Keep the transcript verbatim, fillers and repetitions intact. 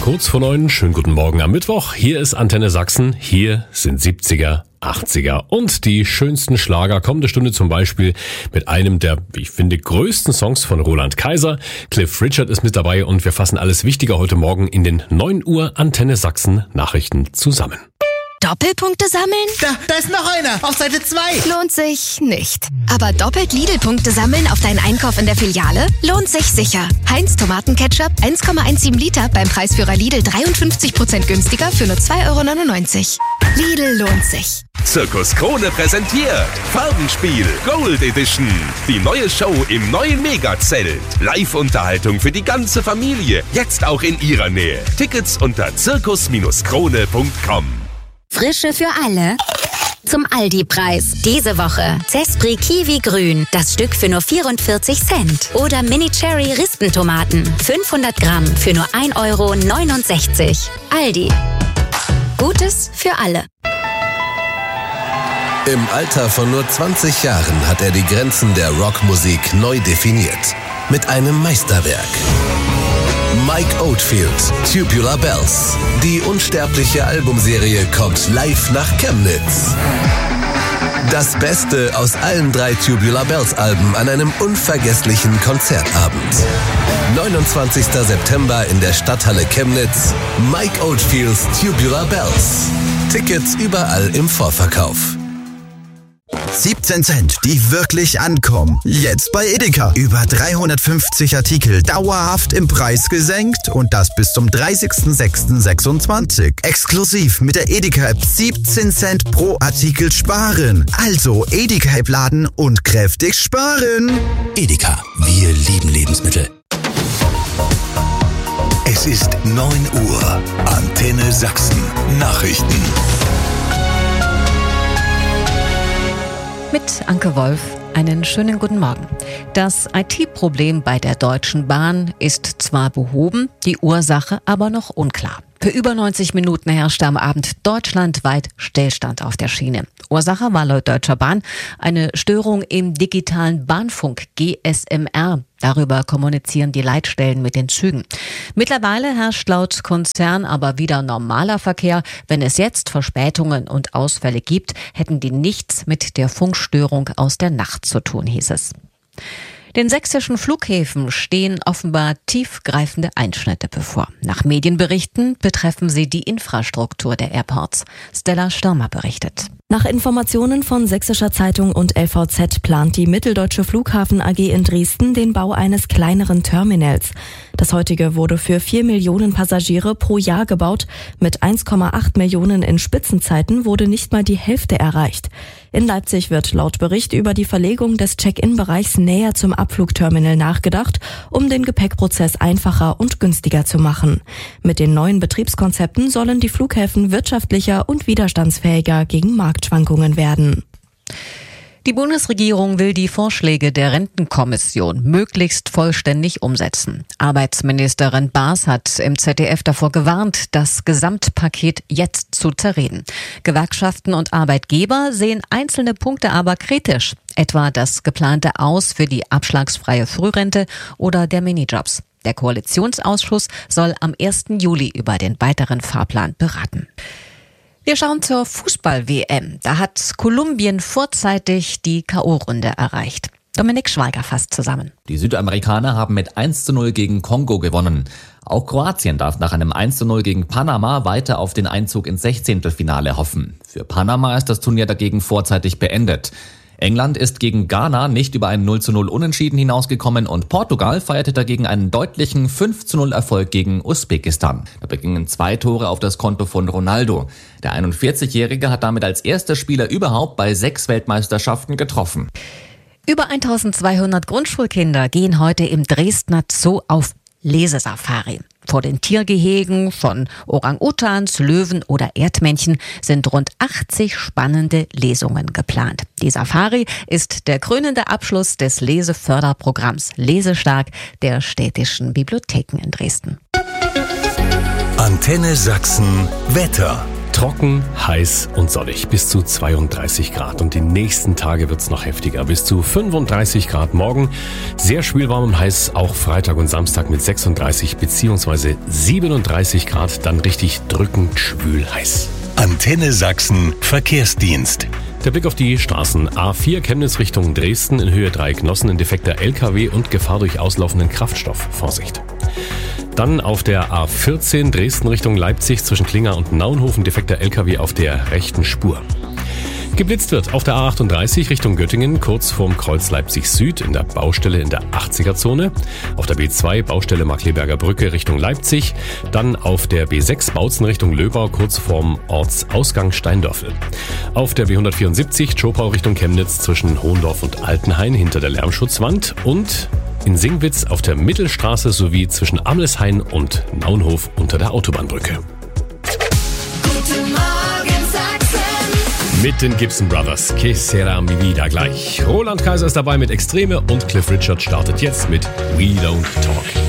Kurz vor neun, schönen guten Morgen am Mittwoch. Hier ist Antenne Sachsen, hier sind siebziger, achtziger und die schönsten Schlager. Kommende Stunde zum Beispiel mit einem der, wie ich finde, größten Songs von Roland Kaiser. Cliff Richard ist mit dabei und wir fassen alles Wichtige heute Morgen in den neun Uhr Antenne Sachsen Nachrichten zusammen. Doppelpunkte sammeln? Da, da ist noch einer, auf Seite zwei. Lohnt sich nicht. Aber doppelt Lidl-Punkte sammeln auf deinen Einkauf in der Filiale? Lohnt sich sicher. Heinz Tomatenketchup eins Komma siebzehn Liter beim Preisführer Lidl dreiundfünfzig Prozent günstiger für nur zwei Euro neunundneunzig. Lidl lohnt sich. Zirkus Krone präsentiert Farbenspiel Gold Edition. Die neue Show im neuen Megazelt. Live-Unterhaltung für die ganze Familie. Jetzt auch in ihrer Nähe. Tickets unter zirkus krone punkt com. Frische für alle zum Aldi-Preis. Diese Woche Zespri Kiwi Grün, das Stück für nur vierundvierzig Cent. Oder Mini Cherry Rispentomaten, fünfhundert Gramm für nur ein Euro neunundsechzig. Aldi. Gutes für alle. Im Alter von nur zwanzig Jahren hat er die Grenzen der Rockmusik neu definiert. Mit einem Meisterwerk. Mike Oldfield, Tubular Bells. Die unsterbliche Albumserie kommt live nach Chemnitz. Das Beste aus allen drei Tubular Bells Alben an einem unvergesslichen Konzertabend. neunundzwanzigster September in der Stadthalle Chemnitz. Mike Oldfields Tubular Bells. Tickets überall im Vorverkauf. siebzehn Cent, die wirklich ankommen. Jetzt bei Edeka. Über dreihundertfünfzig Artikel dauerhaft im Preis gesenkt und das bis zum dreißigster sechster sechsundzwanzig. Exklusiv mit der Edeka-App siebzehn Cent pro Artikel sparen. Also Edeka-App laden und kräftig sparen. Edeka, wir lieben Lebensmittel. Es ist neun Uhr. Antenne Sachsen. Nachrichten. Mit Anke Wolf, einen schönen guten Morgen. Das I T-Problem bei der Deutschen Bahn ist zwar behoben, die Ursache aber noch unklar. Für über neunzig Minuten herrschte am Abend deutschlandweit Stillstand auf der Schiene. Ursache war laut Deutscher Bahn eine Störung im digitalen Bahnfunk G S M R. Darüber kommunizieren die Leitstellen mit den Zügen. Mittlerweile herrscht laut Konzern aber wieder normaler Verkehr. Wenn es jetzt Verspätungen und Ausfälle gibt, hätten die nichts mit der Funkstörung aus der Nacht zu tun, hieß es. Den sächsischen Flughäfen stehen offenbar tiefgreifende Einschnitte bevor. Nach Medienberichten betreffen sie die Infrastruktur der Airports. Stella Stürmer berichtet. Nach Informationen von Sächsischer Zeitung und L V Z plant die Mitteldeutsche Flughafen A G in Dresden den Bau eines kleineren Terminals. Das heutige wurde für vier Millionen Passagiere pro Jahr gebaut. Mit eins Komma acht Millionen in Spitzenzeiten wurde nicht mal die Hälfte erreicht. In Leipzig wird laut Bericht über die Verlegung des Check-in-Bereichs näher zum Abflugterminal nachgedacht, um den Gepäckprozess einfacher und günstiger zu machen. Mit den neuen Betriebskonzepten sollen die Flughäfen wirtschaftlicher und widerstandsfähiger gegen Marktschwankungen werden. Die Bundesregierung will die Vorschläge der Rentenkommission möglichst vollständig umsetzen. Arbeitsministerin Baas hat im Z D F davor gewarnt, das Gesamtpaket jetzt zu zerreden. Gewerkschaften und Arbeitgeber sehen einzelne Punkte aber kritisch, etwa das geplante Aus für die abschlagsfreie Frührente oder der Minijobs. Der Koalitionsausschuss soll am ersten Juli über den weiteren Fahrplan beraten. Wir schauen zur Fußball-W M. Da hat Kolumbien vorzeitig die K O-Runde erreicht. Dominik Schweiger fasst zusammen. Die Südamerikaner haben mit eins zu null gegen Kongo gewonnen. Auch Kroatien darf nach einem eins zu null gegen Panama weiter auf den Einzug ins Sechzehntelfinale hoffen. Für Panama ist das Turnier dagegen vorzeitig beendet. England ist gegen Ghana nicht über einen null zu null Unentschieden hinausgekommen und Portugal feierte dagegen einen deutlichen fünf zu null Erfolg gegen Usbekistan. Da gingen zwei Tore auf das Konto von Ronaldo. Der einundvierzigjährige hat damit als erster Spieler überhaupt bei sechs Weltmeisterschaften getroffen. Über eintausendzweihundert Grundschulkinder gehen heute im Dresdner Zoo auf Lesesafari. Vor den Tiergehegen von Orang-Utans, Löwen oder Erdmännchen sind rund achtzig spannende Lesungen geplant. Die Safari ist der krönende Abschluss des Leseförderprogramms Lesestark der städtischen Bibliotheken in Dresden. Antenne Sachsen Wetter. Trocken, heiß und sonnig, bis zu zweiunddreißig Grad. Und die nächsten Tage wird's noch heftiger, bis zu fünfunddreißig Grad morgen. Sehr schwül warm und heiß, auch Freitag und Samstag mit sechsunddreißig bzw. siebenunddreißig Grad, dann richtig drückend schwül heiß. Antenne Sachsen Verkehrsdienst. Der Blick auf die Straßen. A vier Chemnitz Richtung Dresden in Höhe Dreieck Nossen, ein defekter L K W und Gefahr durch auslaufenden Kraftstoff. Vorsicht. Dann auf der A vierzehn Dresden Richtung Leipzig zwischen Klinger und Naunhofen, defekter L K W auf der rechten Spur. Geblitzt wird auf der A achtunddreißig Richtung Göttingen, kurz vorm Kreuz Leipzig Süd in der Baustelle in der achtziger-Zone. Auf der B zwei Baustelle Markkleeberger Brücke Richtung Leipzig. Dann auf der B sechs Bautzen Richtung Löbau, kurz vorm Ortsausgang Steindörfel. Auf der B hundertvierundsiebzig Zschopau Richtung Chemnitz zwischen Hohendorf und Altenhain hinter der Lärmschutzwand. Und in Singwitz auf der Mittelstraße sowie zwischen Amleshain und Naunhof unter der Autobahnbrücke. Guten Morgen Sachsen. Mit den Gibson Brothers. Que sera mi vida gleich. Roland Kaiser ist dabei mit Extreme und Cliff Richard startet jetzt mit We Don't Talk.